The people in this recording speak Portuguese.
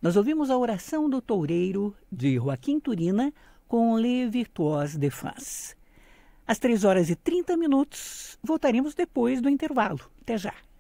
Nós ouvimos a oração do toureiro de Joaquim Turina com Les Virtuoses de France. Às 3 horas e 30 minutos, voltaremos depois do intervalo. Até já.